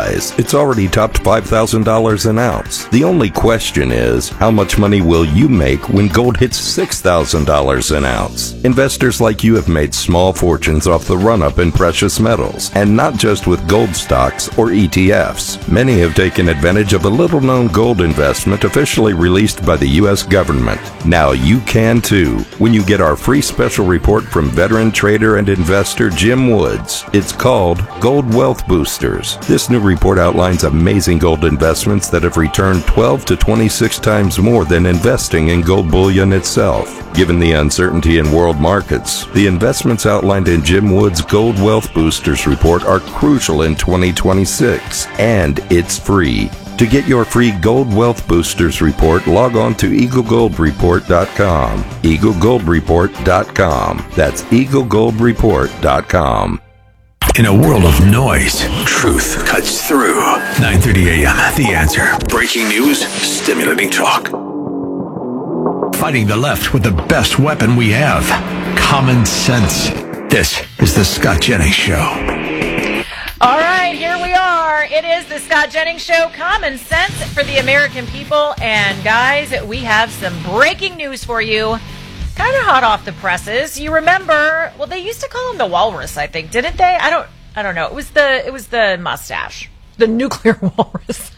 realize it's already topped $5,000 an ounce. The only question is, how much money will you make when gold hits $6,000 an ounce? Investors like you have made small fortunes off the run-up in precious metals, and not just with gold stocks or ETFs. Many have taken advantage of a little-known gold investment officially released by the U.S. government. Now you can too, when you get our free special report from veteran trader and investor Jim Woods. It's called Gold Wealth Boosters. This new report outlines amazing gold investments that have returned 12 to 26 times more than investing in gold bullion itself. Given the uncertainty in world markets, the investments outlined in Jim Woods' Gold Wealth Boosters report are crucial in 2026, and it's free. To get your free Gold Wealth Boosters report, log on to EagleGoldReport.com. EagleGoldReport.com. That's EagleGoldReport.com. In a world of noise, truth cuts through. 9:30 a.m. The Answer. Breaking news, stimulating talk. Fighting the left with the best weapon we have, common sense. This is the Scott Jennings Show. All right, here we are. It is the Scott Jennings Show, common sense for the American people. And guys, we have some breaking news for you. Kind of hot off the presses. You remember? Well, they used to call him the Walrus, I think, didn't they? I don't know. It was the mustache, the nuclear walrus.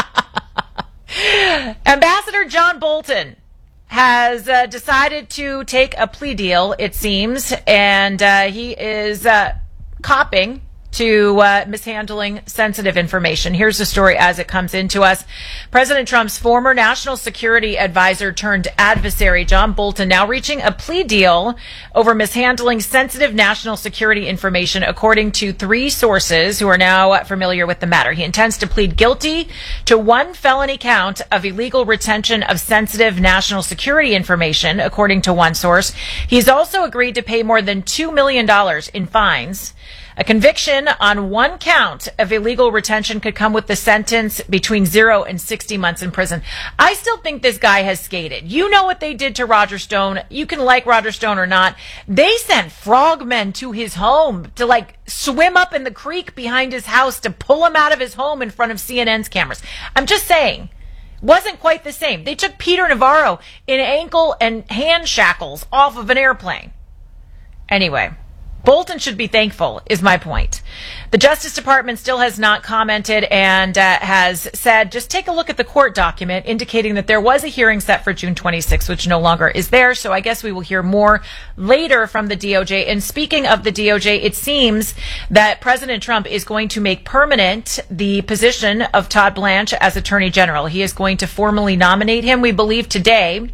Ambassador John Bolton has decided to take a plea deal, it seems, and he is copping to mishandling sensitive information. Here's the story as it comes into us. President Trump's former national security advisor turned adversary, John Bolton, now reaching a plea deal over mishandling sensitive national security information, according to 3 sources who are now familiar with the matter. He intends to plead guilty to 1 felony count of illegal retention of sensitive national security information, according to one source. He's also agreed to pay more than $2 million in fines. A conviction on 1 count of illegal retention could come with the sentence between 0 and 60 months in prison. I still think this guy has skated. You know what they did to Roger Stone. You can like Roger Stone or not. They sent frogmen to his home to swim up in the creek behind his house to pull him out of his home in front of CNN's cameras. I'm just saying. Wasn't quite the same. They took Peter Navarro in ankle and hand shackles off of an airplane. Anyway. Bolton should be thankful, is my point. The Justice Department still has not commented and has said, just take a look at the court document indicating that there was a hearing set for June 26th, which no longer is there. So I guess we will hear more later from the DOJ. And speaking of the DOJ, it seems that President Trump is going to make permanent the position of Todd Blanche as Attorney General. He is going to formally nominate him, we believe, today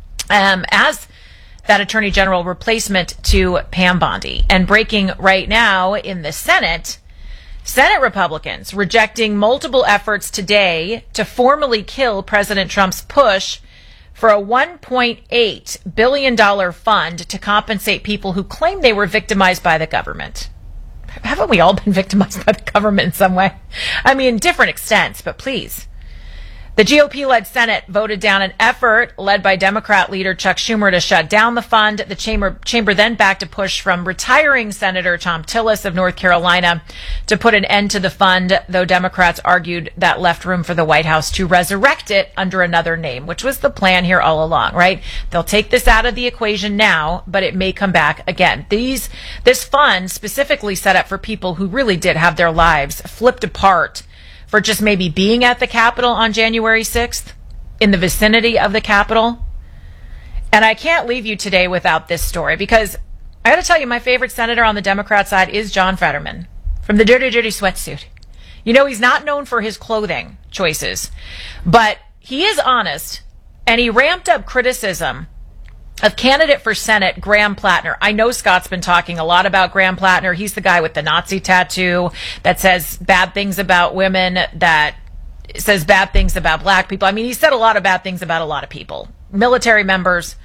as that Attorney General replacement to Pam Bondi. And breaking right now in the Senate Republicans rejecting multiple efforts today to formally kill President Trump's push for a $1.8 billion fund to compensate people who claim they were victimized by the government. Haven't we all been victimized by the government in some way? I mean, different extents, but please. The GOP-led Senate voted down an effort led by Democrat leader Chuck Schumer to shut down the fund. The chamber then backed a push from retiring Senator Thom Tillis of North Carolina to put an end to the fund, though Democrats argued that left room for the White House to resurrect it under another name, which was the plan here all along, right? They'll take this out of the equation now, but it may come back again. This fund specifically set up for people who really did have their lives flipped apart for just maybe being at the Capitol on January 6th, in the vicinity of the Capitol. And I can't leave you today without this story, because I got to tell you, my favorite senator on the Democrat side is John Fetterman from the Dirty Dirty Sweatsuit. You know, he's not known for his clothing choices, but he is honest, and he ramped up criticism of candidate for Senate Graham Plattner. I know Scott's been talking a lot about Graham Plattner. He's the guy with the Nazi tattoo that says bad things about women, that says bad things about black people. I mean, he said a lot of bad things about a lot of people, military members.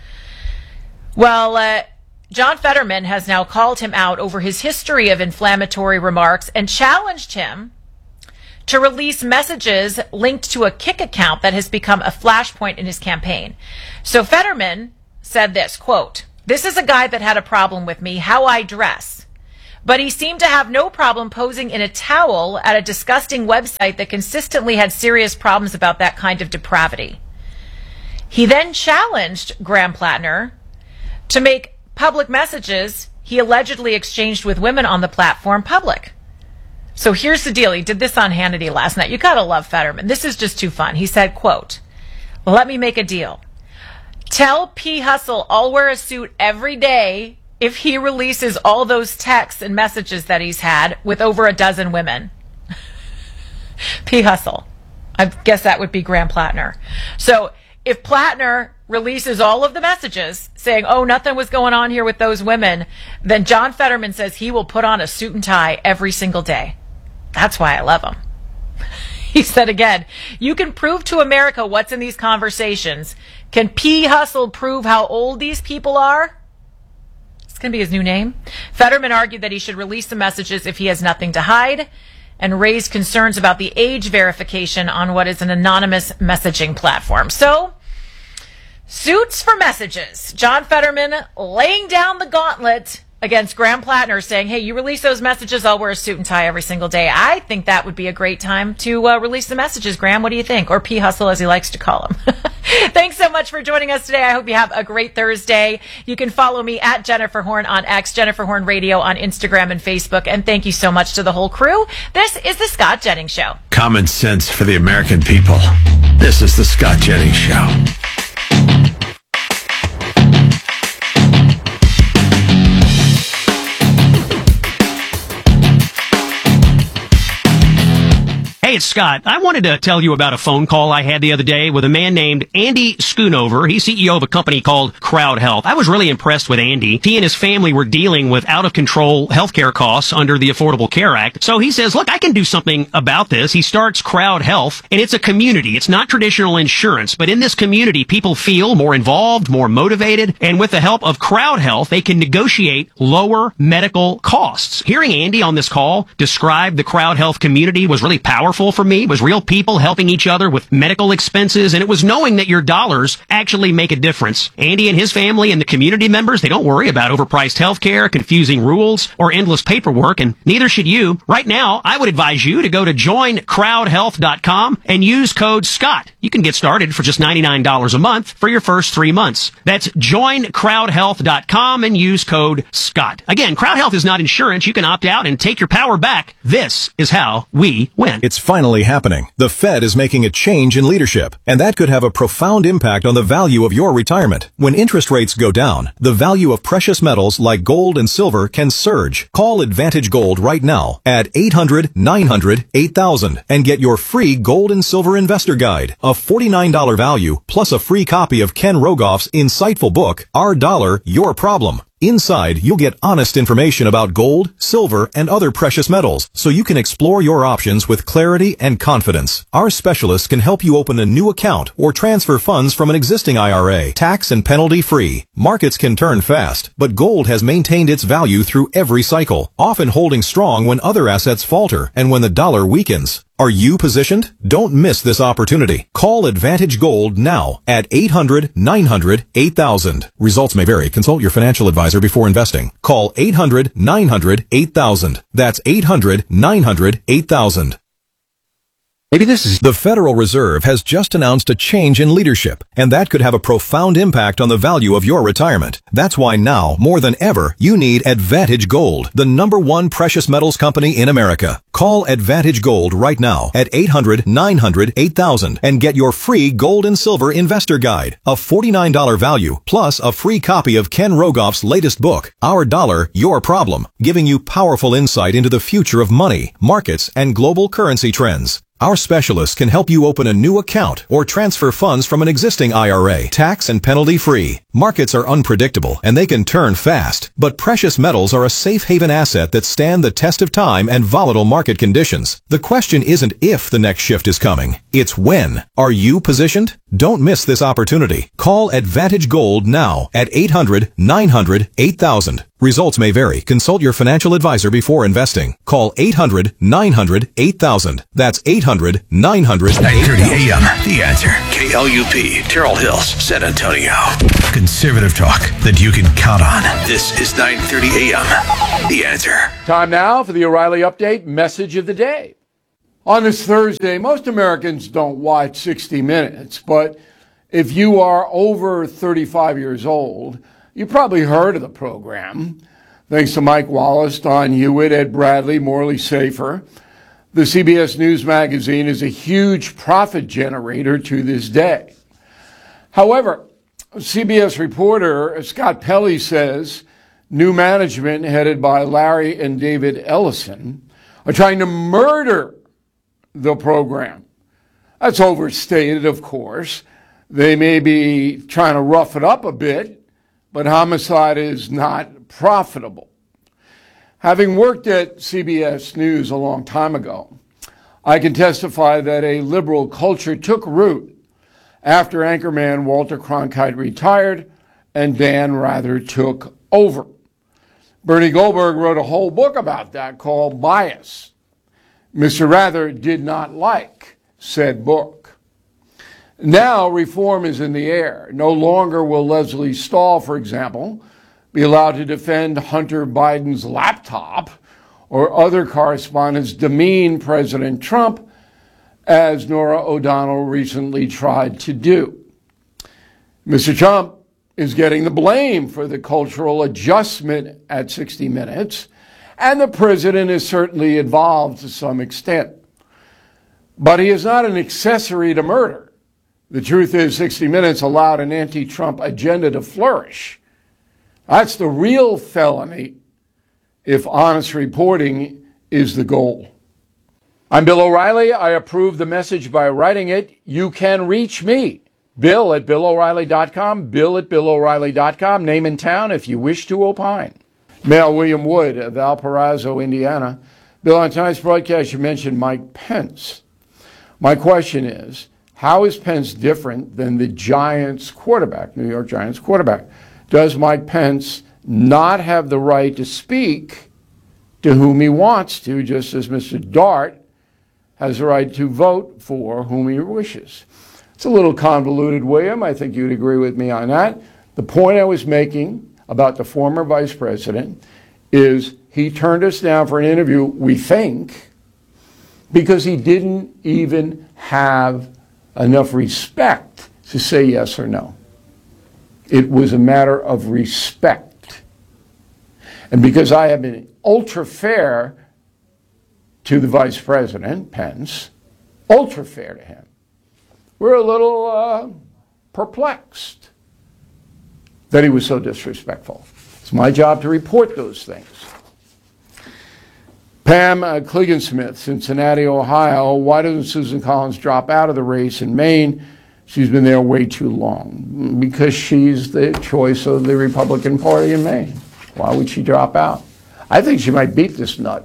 Well, John Fetterman has now called him out over his history of inflammatory remarks and challenged him to release messages linked to a Kick account that has become a flashpoint in his campaign. So Fetterman said this, quote, "This is a guy that had a problem with me, how I dress. but he seemed to have no problem posing in a towel at a disgusting website that consistently had serious problems about that kind of depravity. He then challenged Graham Plattner to make public messages he allegedly exchanged with women on the platform public. So here's the deal. He did this on Hannity last night. You gotta love Fetterman. This is just too fun. He said, quote, "Let me make a deal. Tell P. Hustle I'll wear a suit every day if he releases all those texts and messages that he's had with over a dozen women." P. Hustle. I guess that would be Graham Plattner. So if Plattner releases all of the messages saying, oh, nothing was going on here with those women, then John Fetterman says he will put on a suit and tie every single day. That's why I love him. He said again, you can prove to America what's in these conversations. Can P. Hustle prove how old these people are? It's going to be his new name. Fetterman argued that he should release the messages if he has nothing to hide, and raised concerns about the age verification on what is an anonymous messaging platform. So, suits for messages. John Fetterman laying down the gauntlet against Graham Plattner, saying, hey, you release those messages, I'll wear a suit and tie every single day. I think that would be a great time to release the messages, Graham. What do you think? Or P. Hustle, as he likes to call him. Thanks so much for joining us today. I hope you have a great Thursday. You can follow me at Jennifer Horn on X, Jennifer Horn Radio on Instagram and Facebook. And thank you so much to the whole crew. This is The Scott Jennings Show. Common sense for the American people. This is The Scott Jennings Show. Hey, it's Scott. I wanted to tell you about a phone call I had the other day with a man named Andy Schoonover. He's CEO of a company called Crowd Health. I was really impressed with Andy. He and his family were dealing with out-of-control healthcare costs under the Affordable Care Act. So he says, look, I can do something about this. He starts Crowd Health, and it's a community. It's not traditional insurance, but in this community, people feel more involved, more motivated, and with the help of Crowd Health, they can negotiate lower medical costs. Hearing Andy on this call describe the Crowd Health community was really powerful for me. It was real people helping each other with medical expenses, and it was knowing that your dollars actually make a difference. Andy and his family and the community members, they don't worry about overpriced healthcare, confusing rules, or endless paperwork, and neither should you. Right now, I would advise you to go to joincrowdhealth.com and use code SCOTT. You can get started for just $99 a month for your first 3 months. That's joincrowdhealth.com and use code SCOTT. Again, Crowd Health is not insurance. You can opt out and take your power back. This is how we win. It's finally happening. The Fed is making a change in leadership, and that could have a profound impact on the value of your retirement. When interest rates go down, the value of precious metals like gold and silver can surge. Call Advantage Gold right now at 800-900-8000 and get your free gold and silver investor guide, a $49 value, plus a free copy of Ken Rogoff's insightful book, Our Dollar, Your Problem. Inside, you'll get honest information about gold, silver, and other precious metals, so you can explore your options with clarity and confidence. Our specialists can help you open a new account or transfer funds from an existing IRA, tax and penalty free. Markets can turn fast, but gold has maintained its value through every cycle, often holding strong when other assets falter and when the dollar weakens. Are you positioned? Don't miss this opportunity. Call Advantage Gold now at 800-900-8000. Results may vary. Consult your financial advisor before investing. Call 800-900-8000. That's 800-900-8000. Maybe this is... The Federal Reserve has just announced a change in leadership, and that could have a profound impact on the value of your retirement. That's why now, more than ever, you need Advantage Gold, the #1 precious metals company in America. Call Advantage Gold right now at 800-900-8000 and get your free gold and silver investor guide, a $49 value, plus a free copy of Ken Rogoff's latest book, Our Dollar, Your Problem, giving you powerful insight into the future of money, markets, and global currency trends. Our specialists can help you open a new account or transfer funds from an existing IRA, tax and penalty free. Markets are unpredictable and they can turn fast, but precious metals are a safe haven asset that stand the test of time and volatile market conditions. The question isn't if the next shift is coming, it's when. Are you positioned? Don't miss this opportunity. Call Advantage Gold now at 800-900-8000. Results may vary. Consult your financial advisor before investing. Call 800-900-8000. That's 800-900-8000. 9:30 a.m. The Answer. KLUP, Terrell Hills, San Antonio. Conservative talk that you can count on. This is 9:30 a.m. The Answer. Time now for the O'Reilly Update Message of the Day. On this Thursday, most Americans don't watch 60 Minutes, but if you are over 35 years old, you probably heard of the program. Thanks to Mike Wallace, Don Hewitt, Ed Bradley, Morley Safer, the CBS News magazine is a huge profit generator to this day. However, CBS reporter Scott Pelley says new management headed by Larry and David Ellison are trying to murder the program. That's overstated, of course. They may be trying to rough it up a bit, but homicide is not profitable. Having worked at CBS News a long time ago, I can testify that a liberal culture took root after anchorman Walter Cronkite retired and Dan Rather took over. Bernie Goldberg wrote a whole book about that called Bias. Mr. Rather did not like said book. Now reform is in the air. No longer will Lesley Stahl, for example, be allowed to defend Hunter Biden's laptop, or other correspondents demean President Trump, as Norah O'Donnell recently tried to do. Mr. Trump is getting the blame for the cultural adjustment at 60 Minutes, and the president is certainly involved to some extent. But he is not an accessory to murder. The truth is 60 Minutes allowed an anti-Trump agenda to flourish. That's the real felony if honest reporting is the goal. I'm Bill O'Reilly. I approve the message by writing it. You can reach me, Bill at BillO'Reilly.com, Bill at BillO'Reilly.com, name and town if you wish to opine. Mail William Wood of Valparaiso, Indiana. Bill, on tonight's broadcast, you mentioned Mike Pence. My question is, how is Pence different than the Giants quarterback, New York Giants quarterback? Does Mike Pence not have the right to speak to whom he wants to, just as Mr. Dart has the right to vote for whom he wishes? It's a little convoluted, William. I think you'd agree with me on that. The point I was making about the former vice president is he turned us down for an interview, we think, because he didn't even have enough respect to say yes or no. It was a matter of respect. And because I have been ultra fair to the vice president, Pence, ultra fair to him, we're a little perplexed that he was so disrespectful. It's my job to report those things. Pam Cleggan-Smith, Cincinnati, Ohio. Why doesn't Susan Collins drop out of the race in Maine? She's been there way too long. Because she's the choice of the Republican Party in Maine. Why would she drop out? I think she might beat this nut.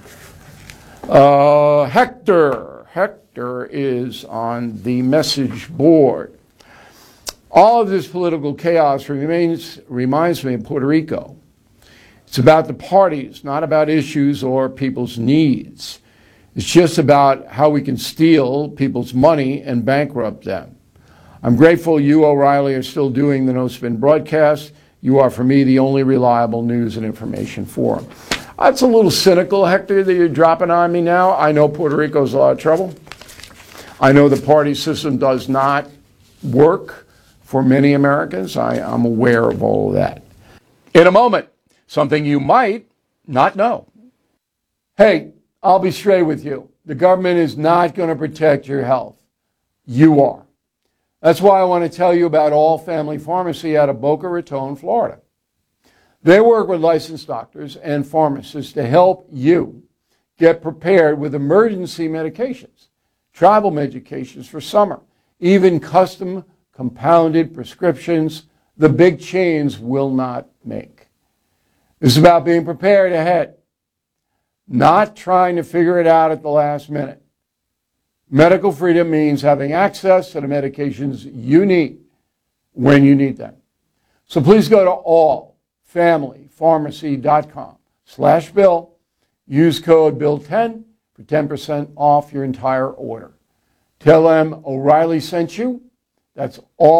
Hector is on the message board. All of this political chaos reminds me of Puerto Rico. It's about the parties, not about issues or people's needs. It's just about how we can steal people's money and bankrupt them. I'm grateful you, O'Reilly, are still doing the No Spin broadcast. You are, for me, the only reliable news and information forum. That's a little cynical, Hector, that you're dropping on me now. I know Puerto Rico's a lot of trouble. I know the party system does not work for many Americans. I'm aware of all of that. In a moment, something you might not know. Hey, I'll be straight with you. The government is not going to protect your health. You are. That's why I want to tell you about All Family Pharmacy out of Boca Raton, Florida. They work with licensed doctors and pharmacists to help you get prepared with emergency medications, travel medications for summer, even custom compounded prescriptions the big chains will not make. This is about being prepared ahead, not trying to figure it out at the last minute. Medical freedom means having access to the medications you need when you need them. So please go to allfamilypharmacy.com/Bill. Use code BILL10 for 10% off your entire order. Tell them O'Reilly sent you. That's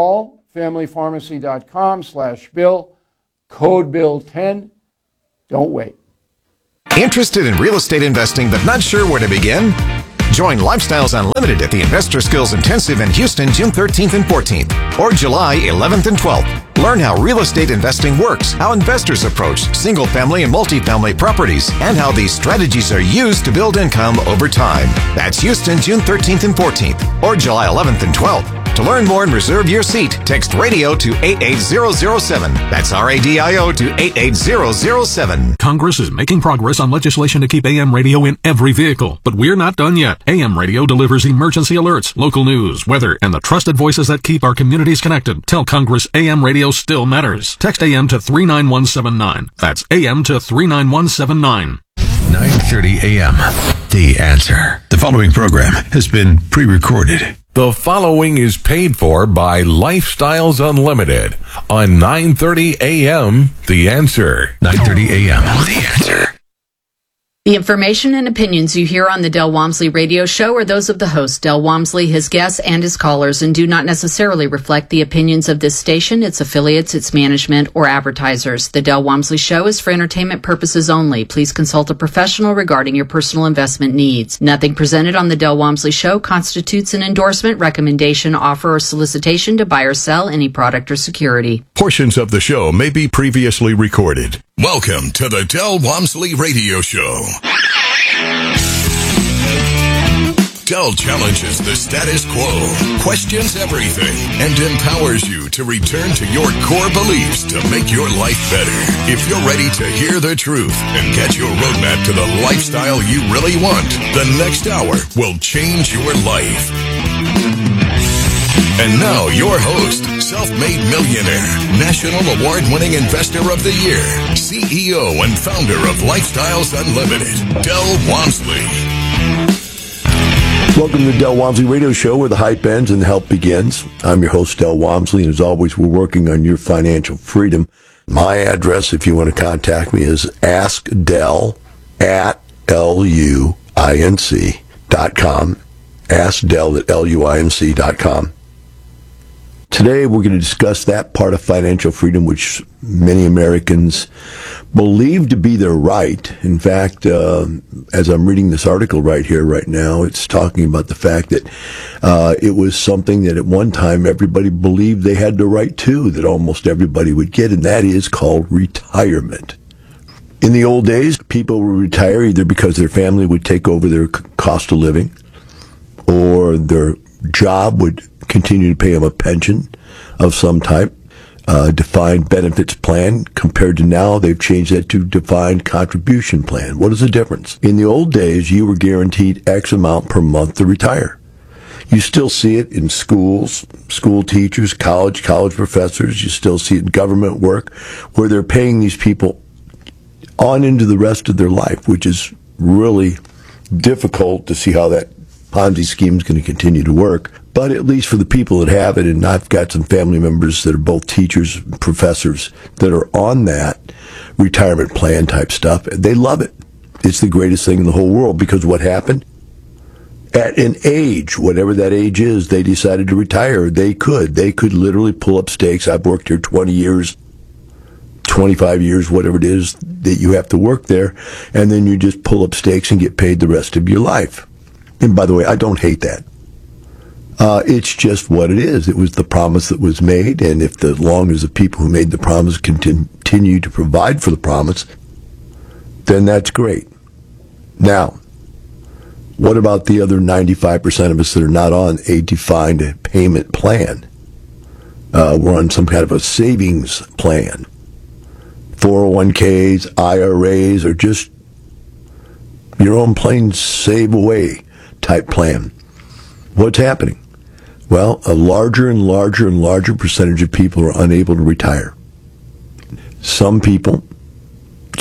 allfamilypharmacy.com/Bill. Code BILL10. Don't wait. Interested in real estate investing but not sure where to begin? Join Lifestyles Unlimited at the Investor Skills Intensive in Houston, June 13th and 14th, or July 11th and 12th. Learn how real estate investing works, how investors approach single-family and multifamily properties, and how these strategies are used to build income over time. That's Houston, June 13th and 14th, or July 11th and 12th. To learn more and reserve your seat, text radio to 88007. That's RADIO to 88007. Congress is making progress on legislation to keep AM radio in every vehicle, but we're not done yet. AM radio delivers emergency alerts, local news, weather, and the trusted voices that keep our communities connected. Tell Congress AM radio still matters. Text AM to 39179. That's AM to 39179. 9:30 a.m. The Answer. The following program has been pre-recorded. The following is paid for by Lifestyles Unlimited on 9:30 a.m. The Answer. 9:30 a.m. The Answer. The information and opinions you hear on the Del Walmsley radio show are those of the host, Del Walmsley, his guests, and his callers, and do not necessarily reflect the opinions of this station, its affiliates, its management, or advertisers. The Del Walmsley show is for entertainment purposes only. Please consult a professional regarding your personal investment needs. Nothing presented on the Del Walmsley show constitutes an endorsement, recommendation, offer, or solicitation to buy or sell any product or security. Portions of the show may be previously recorded. Welcome to the Del Walmsley Radio Show. Del challenges the status quo, questions everything, and empowers you to return to your core beliefs to make your life better. If you're ready to hear the truth and get your roadmap to the lifestyle you really want, the next hour will change your life. And now, your host, self-made millionaire, national award-winning investor of the year, CEO and founder of Lifestyles Unlimited, Del Walmsley. Welcome to the Del Walmsley Radio Show, where the hype ends and the help begins. I'm your host, Del Walmsley, and as always, we're working on your financial freedom. My address, if you want to contact me, is askdel@luinc.com. Askdel@luinc.com. Today, we're going to discuss that part of financial freedom which many Americans believe to be their right. In fact, as I'm reading this article right here, right now, it's talking about the fact that it was something that at one time everybody believed they had the right to, that almost everybody would get, and that is called retirement. In the old days, people would retire either because their family would take over their cost of living, or their job would continue to pay them a pension of some type, defined benefits plan. Compared to now, they've changed that to defined contribution plan. What is the difference? In the old days, you were guaranteed X amount per month to retire. You still see it in schools, school teachers, college professors. You still see it in government work, where they're paying these people on into the rest of their life, which is really difficult to see how that Ponzi scheme is going to continue to work. But at least for the people that have it, and I've got some family members that are both teachers, professors, that are on that retirement plan type stuff, they love it. It's the greatest thing in the whole world, because what happened? At an age, whatever that age is, they decided to retire. They could literally pull up stakes. I've worked here 20 years, 25 years, whatever it is that you have to work there, and then you just pull up stakes and get paid the rest of your life. And by the way, I don't hate that. It's just what it is. It was the promise that was made, and if as long as the people who made the promise continue to provide for the promise, then that's great. Now, what about the other 95% of us that are not on a defined payment plan? We're on some kind of a savings plan. 401ks, IRAs, or just your own plain save away type plan. What's happening? Well, a larger and larger and larger percentage of people are unable to retire. Some people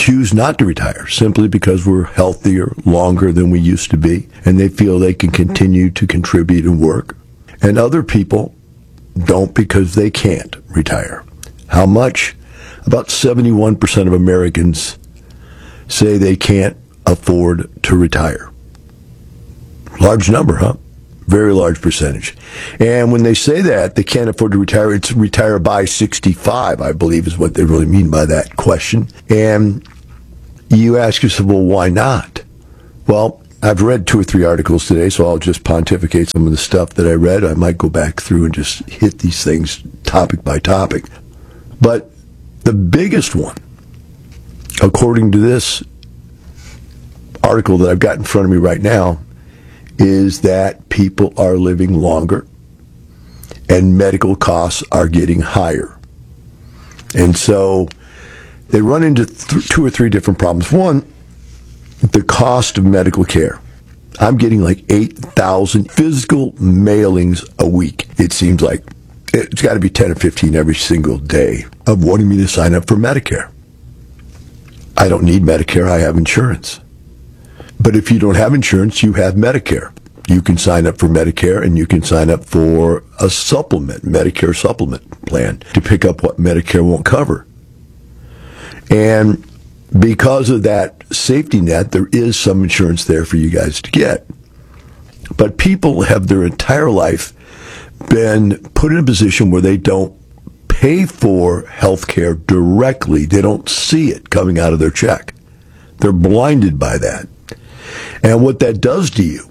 choose not to retire simply because we're healthier longer than we used to be, and they feel they can continue to contribute and work. And other people don't because they can't retire. How much? About 71% of Americans say they can't afford to retire. Large number, huh? Very large percentage. And when they say that, they can't afford to retire, it's retire by 65, I believe is what they really mean by that question. And you ask yourself, well, why not? Well, I've read 2 or 3 articles today, so I'll just pontificate some of the stuff that I read. I might go back through and just hit these things topic by topic. But the biggest one, according to this article that I've got in front of me right now, is that people are living longer and medical costs are getting higher. And so they run into 2 or 3 different problems. One, the cost of medical care. I'm getting like 8,000 physical mailings a week. It seems like it's got to be 10 or 15 every single day of wanting me to sign up for Medicare. I don't need Medicare. I have insurance. But if you don't have insurance, you have Medicare. You can sign up for Medicare, and you can sign up for a supplement, Medicare supplement plan, to pick up what Medicare won't cover. And because of that safety net, there is some insurance there for you guys to get. But people have their entire life been put in a position where they don't pay for health care directly. They don't see it coming out of their check. They're blinded by that. And what that does to you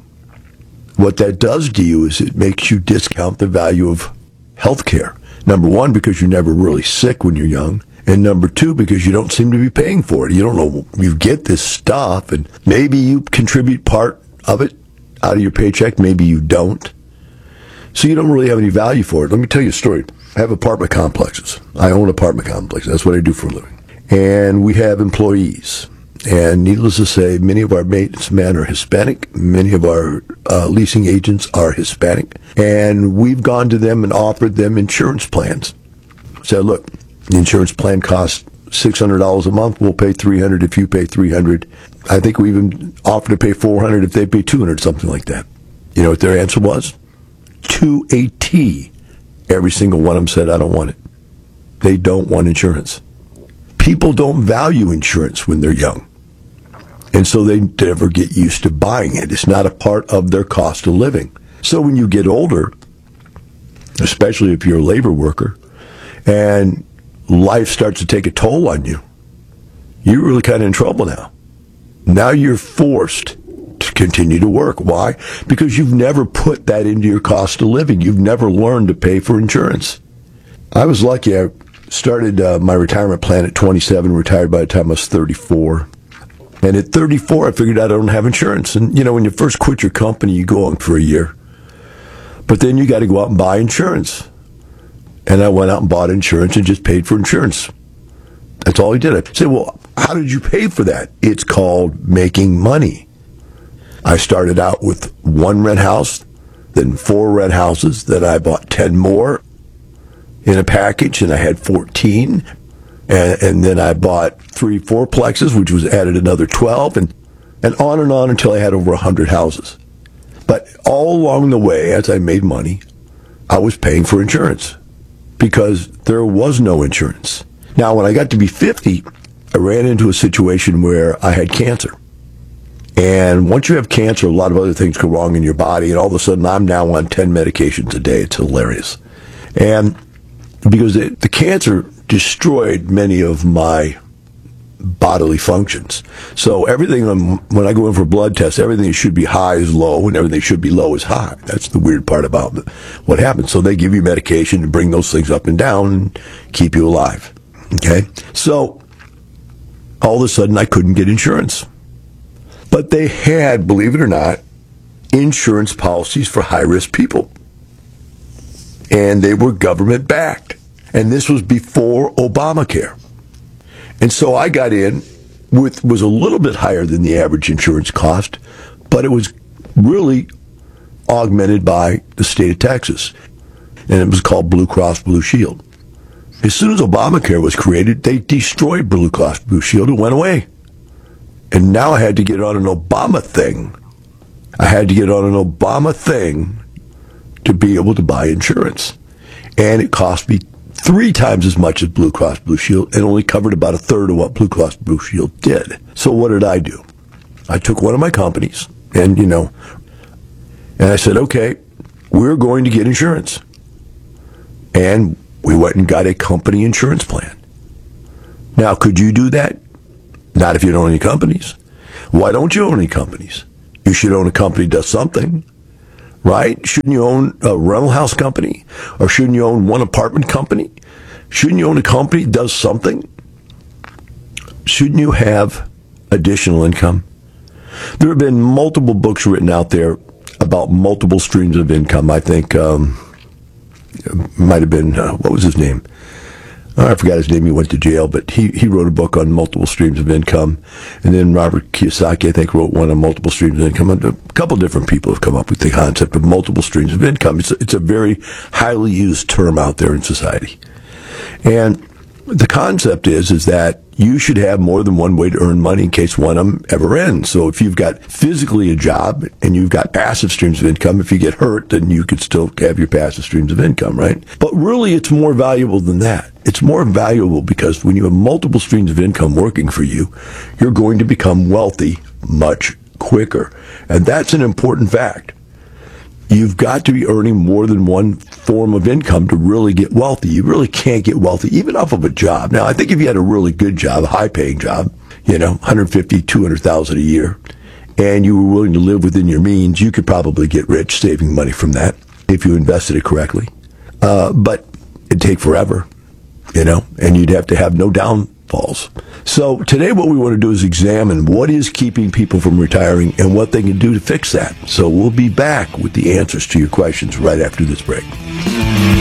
is it makes you discount the value of health care. Number one, because you're never really sick when you're young. And number two, because you don't seem to be paying for it. You don't know, you get this stuff, and maybe you contribute part of it out of your paycheck, maybe you don't. So you don't really have any value for it. Let me tell you a story. I have apartment complexes. I own apartment complexes. That's what I do for a living. And we have employees. And needless to say, many of our maintenance men are Hispanic. Many of our leasing agents are Hispanic. And we've gone to them and offered them insurance plans. Said, look, the insurance plan costs $600 a month. We'll pay $300 if you pay $300. I think we even offered to pay $400 if they pay $200, something like that. You know what their answer was? To a T. Every single one of them said, I don't want it. They don't want insurance. People don't value insurance when they're young. And so they never get used to buying it. It's not a part of their cost of living. So when you get older, especially if you're a labor worker, and life starts to take a toll on you, you're really kind of in trouble now. Now you're forced to continue to work. Why? Because you've never put that into your cost of living. You've never learned to pay for insurance. I was lucky. I started my retirement plan at 27, retired by the time I was 34. And at 34, I figured out I don't have insurance. And, you know, when you first quit your company, you go on for a year. But then you got to go out and buy insurance. And I went out and bought insurance and just paid for insurance. That's all I did. I said, well, how did you pay for that? It's called making money. I started out with 1 rent house, then 4 rent houses, then I bought 10 more in a package, and I had 14. And then I bought 3 fourplexes, which was added another 12, and on until I had over 100 houses. But all along the way, as I made money, I was paying for insurance because there was no insurance. Now, when I got to be 50, I ran into a situation where I had cancer. And once you have cancer, a lot of other things go wrong in your body, and all of a sudden I'm now on 10 medications a day. It's hilarious. And because the cancer destroyed many of my bodily functions. So everything, when I go in for blood tests, everything that should be high is low, and everything that should be low is high. That's the weird part about what happens. So they give you medication to bring those things up and down and keep you alive. Okay? So all of a sudden I couldn't get insurance. But they had, believe it or not, insurance policies for high-risk people. And they were government-backed. And this was before Obamacare. And so I got in was a little bit higher than the average insurance cost, but it was really augmented by the state of Texas. And it was called Blue Cross Blue Shield. As soon as Obamacare was created, they destroyed Blue Cross Blue Shield. It went away. And now I had to get on an Obama thing. I had to get on an Obama thing to be able to buy insurance. And it cost me 3 times as much as Blue Cross Blue Shield and only covered about a third of what Blue Cross Blue Shield did. So what did I do? I took one of my companies and I said, okay, we're going to get insurance. And we went and got a company insurance plan. Now, could you do that? Not if you don't own any companies. Why don't you own any companies? You should own a company that does something, right? Shouldn't you own a rental house company? Or shouldn't you own one apartment company? Shouldn't you own a company that does something? Shouldn't you have additional income? There have been multiple books written out there about multiple streams of income. I think it might have been, what was his name? I forgot his name. He went to jail, but he wrote a book on multiple streams of income. And then Robert Kiyosaki, I think, wrote one on multiple streams of income. A couple different people have come up with the concept of multiple streams of income. It's a very highly used term out there in society. And the concept is that you should have more than one way to earn money in case one of them ever ends. So if you've got physically a job and you've got passive streams of income, if you get hurt, then you could still have your passive streams of income, right? But really, it's more valuable than that. It's more valuable because when you have multiple streams of income working for you, you're going to become wealthy much quicker. And that's an important fact. You've got to be earning more than one form of income to really get wealthy. You really can't get wealthy even off of a job. Now, I think if you had a really good job, a high-paying job, $150,000, $200,000 a year, and you were willing to live within your means, you could probably get rich saving money from that if you invested it correctly. But it'd take forever, and you'd have to have no downfalls. So today what we want to do is examine what is keeping people from retiring and what they can do to fix that. So we'll be back with the answers to your questions right after this break.